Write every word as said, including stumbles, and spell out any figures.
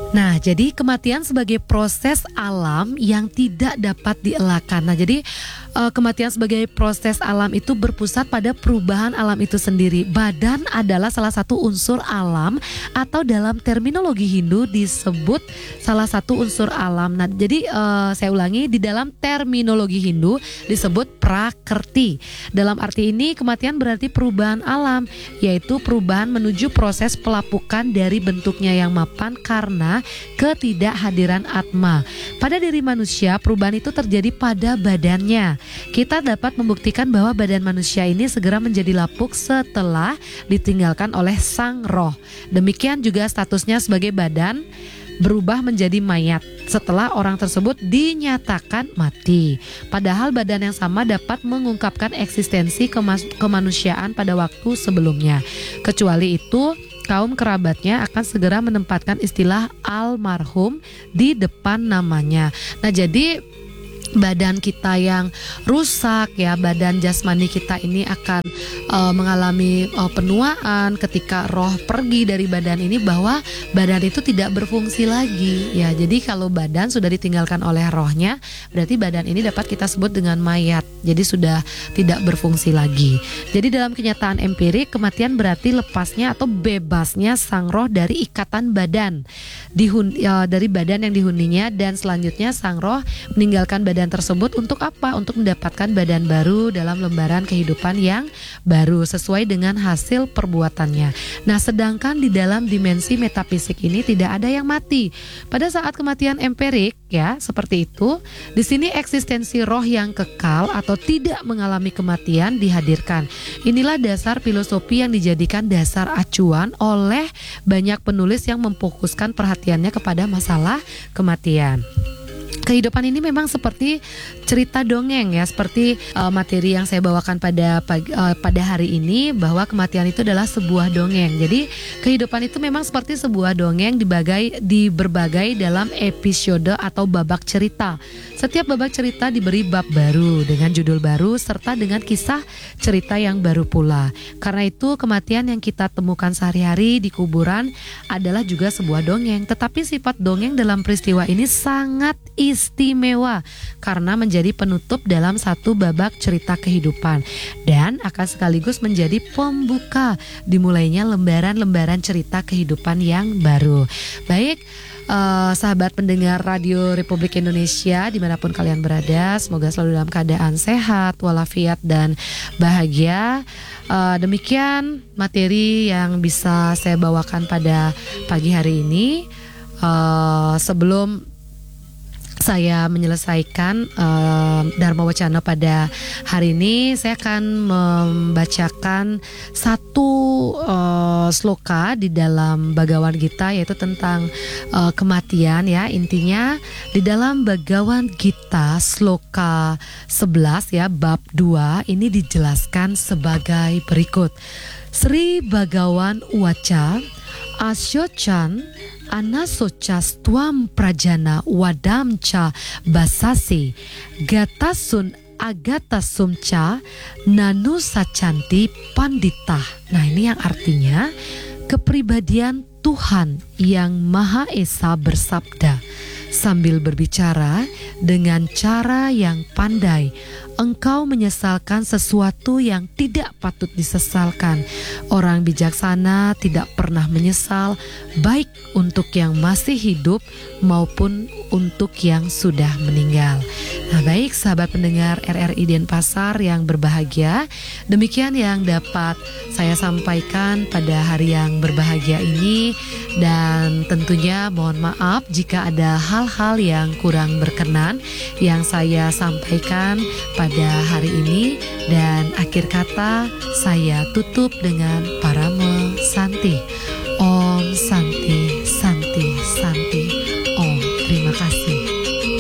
Nah, jadi kematian sebagai proses alam yang tidak dapat dielakkan. Nah, jadi uh, kematian sebagai proses alam itu berpusat pada perubahan alam itu sendiri. Badan adalah salah satu unsur alam atau dalam terminologi Hindu disebut salah satu unsur alam. Nah, jadi uh, saya ulangi, di dalam terminologi Hindu disebut prakrti. Dalam arti ini kematian berarti perubahan alam, yaitu perubahan menuju proses pelapukan dari bentuknya yang mapan karena ketidakhadiran atma. Pada diri manusia, perubahan itu terjadi pada badannya. Kita dapat membuktikan bahwa badan manusia ini segera menjadi lapuk setelah ditinggalkan oleh sang roh. Demikian juga statusnya sebagai badan berubah menjadi mayat setelah orang tersebut dinyatakan mati. Padahal badan yang sama dapat mengungkapkan eksistensi kemas- kemanusiaan pada waktu sebelumnya. Kecuali itu, kaum kerabatnya akan segera menempatkan istilah almarhum di depan namanya. Nah, jadi badan kita yang rusak ya, badan jasmani kita ini akan uh, mengalami uh, penuaan ketika roh pergi dari badan ini, bahwa badan itu tidak berfungsi lagi ya. Jadi kalau badan sudah ditinggalkan oleh rohnya, berarti badan ini dapat kita sebut dengan mayat. Jadi sudah tidak berfungsi lagi. Jadi dalam kenyataan empirik, kematian berarti lepasnya atau bebasnya sang roh dari ikatan badan dihun, uh, dari badan yang dihuninya, dan selanjutnya sang roh meninggalkan badan tersebut untuk apa? Untuk mendapatkan badan baru dalam lembaran kehidupan yang baru sesuai dengan hasil perbuatannya. Nah, sedangkan di dalam dimensi metafisik ini tidak ada yang mati. Pada saat kematian empirik ya, seperti itu, di sini eksistensi roh yang kekal atau tidak mengalami kematian dihadirkan. Inilah dasar filosofi yang dijadikan dasar acuan oleh banyak penulis yang memfokuskan perhatiannya kepada masalah kematian. Kehidupan ini memang seperti cerita dongeng ya, seperti uh, materi yang saya bawakan pada pagi, uh, pada hari ini, bahwa kematian itu adalah sebuah dongeng. Jadi kehidupan itu memang seperti sebuah dongeng dibagai, di berbagai dalam episode atau babak cerita. Setiap babak cerita diberi bab baru dengan judul baru serta dengan kisah cerita yang baru pula. Karena itu kematian yang kita temukan sehari-hari di kuburan adalah juga sebuah dongeng. Tetapi sifat dongeng dalam peristiwa ini sangat istimewa karena menjadi penutup dalam satu babak cerita kehidupan dan akan sekaligus menjadi pembuka dimulainya lembaran-lembaran cerita kehidupan yang baru. Baik, Uh, sahabat pendengar Radio Republik Indonesia dimanapun kalian berada, semoga selalu dalam keadaan sehat, walafiat dan bahagia. uh, Demikian materi yang bisa saya bawakan pada pagi hari ini. uh, Sebelum saya menyelesaikan uh, Dharma Wacana pada hari ini, saya akan membacakan satu uh, sloka di dalam Bhagavad Gita, yaitu tentang uh, kematian ya. Intinya di dalam Bhagavad Gita sloka sebelas ya, bab dua ini dijelaskan sebagai berikut. Sri Bhagawan Uwaca Asyochan Anasocas tuam prajana wadamca basasi gatasun agatasumca nanu sacanti pandita. Nah, ini yang artinya kepribadian Tuhan yang Maha Esa bersabda sambil berbicara dengan cara yang pandai. Engkau menyesalkan sesuatu yang tidak patut disesalkan. Orang bijaksana tidak pernah menyesal, baik untuk yang masih hidup maupun untuk yang sudah meninggal. Nah, baik sahabat pendengar R R I Denpasar yang berbahagia, demikian yang dapat saya sampaikan pada hari yang berbahagia ini, dan tentunya mohon maaf jika ada hal-hal yang kurang berkenan yang saya sampaikan pada hari ini, dan akhir kata saya tutup dengan Parama Santi. Om Santi.